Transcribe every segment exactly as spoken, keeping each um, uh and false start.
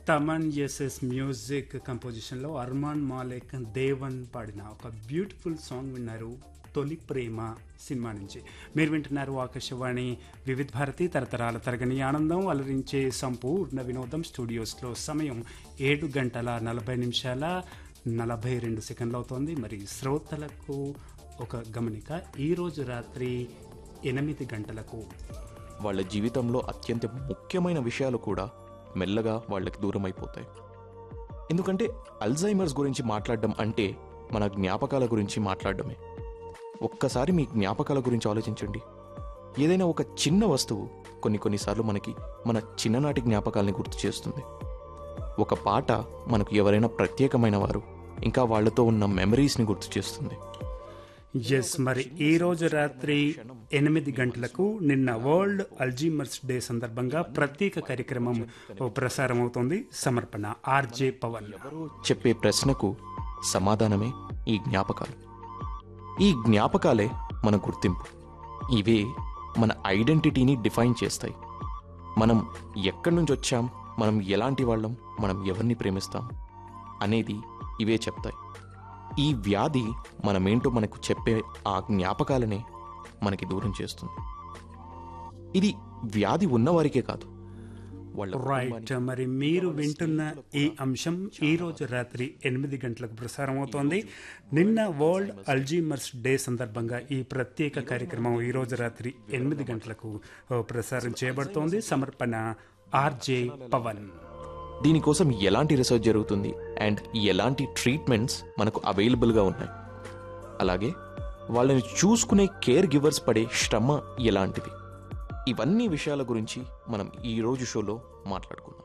Thaman SS music కంపోజిషన్లో Arman Malik Devan పాడిన ఒక beautiful song విన్నారు తొలి ప్రేమ సినిమా నుంచి. మీరు వింటున్నారు ఆకాశవాణి వివిధ భారతి తరతరాల తరగని ఆనందం అలరించే సంపూర్ణ వినోదం. స్టూడియోస్లో సమయం ఏడు గంటల నలభై నిమిషాల నలభై రెండు సెకండ్లు అవుతోంది. మరి శ్రోతలకు ఒక గమనిక, ఈరోజు రాత్రి ఎనిమిది గంటలకు వాళ్ళ జీవితంలో అత్యంత ముఖ్యమైన విషయాలు కూడా మెల్లగా వాళ్ళకి దూరం అయిపోతాయి. ఎందుకంటే అల్జైమర్స్ గురించి మాట్లాడడం అంటే మన జ్ఞాపకాల గురించి మాట్లాడడమే. ఒక్కసారి మీ జ్ఞాపకాల గురించి ఆలోచించండి. ఏదైనా ఒక చిన్న వస్తువు కొన్ని కొన్నిసార్లు మనకి మన చిన్ననాటి జ్ఞాపకాలని గుర్తు చేస్తుంది. ఒక పాట మనకు ఎవరైనా ప్రత్యేకమైన వారు ఇంకా వాళ్లతో ఉన్న మెమరీస్ని గుర్తు చేస్తుంది. ఎస్, మరి ఈ రోజు రాత్రి ఎనిమిది గంటలకు నిన్న వరల్డ్ అల్జీమర్స్ డే సందర్భంగా ప్రత్యేక కార్యక్రమం ప్రసారం అవుతోంది. సమర్పణ ఆర్జే పవన్. ఎవరో చెప్పే ప్రశ్నకు సమాధానమే ఈ జ్ఞాపకాలు. ఈ జ్ఞాపకాలే మన గుర్తింపు. ఇవే మన ఐడెంటిటీని డిఫైన్ చేస్తాయి. మనం ఎక్కడి నుంచి వచ్చాం, మనం ఎలాంటి వాళ్ళం, మనం ఎవరిని ప్రేమిస్తాం అనేది ఇవే చెప్తాయి. ఈ వ్యాధి మనమేంటో మనకు చెప్పే ఆ జ్ఞాపకాలనే మనకి దూరం చేస్తుంది. ఇది వ్యాధి ఉన్నవారికే కాదు, రైట్. మరి మీరు వింటున్న ఈ అంశం ఈ రోజు రాత్రి ఎనిమిది గంటలకు ప్రసారం అవుతోంది. నిన్న వరల్డ్ అల్జీమర్స్ డే సందర్భంగా ఈ ప్రత్యేక కార్యక్రమం ఈ రోజు రాత్రి ఎనిమిది గంటలకు ప్రసారం చేయబడుతోంది. సమర్పణ ఆర్జే పవన్. దీనికోసం ఎలాంటి రీసెర్చ్ జరుగుతుంది అండ్ ఎలాంటి ట్రీట్మెంట్స్ మనకు అవైలబుల్గా ఉన్నాయి, అలాగే వాళ్ళని చూసుకునే కేర్ గివర్స్ పడే శ్రమ ఎలాంటిది, ఇవన్నీ విషయాల గురించి మనం ఈ రోజు షోలో మాట్లాడుకుందాం.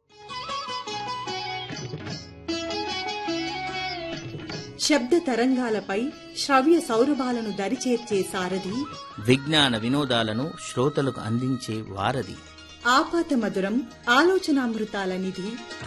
శబ్ద తరంగాలపై శ్రవ్య సౌరభాలను దరిచేర్చే సారథి, విజ్ఞాన వినోదాలను శ్రోతలకు అందించే వారధి, ఆపాత మధురం ఆలోచనామృతాల నిధి.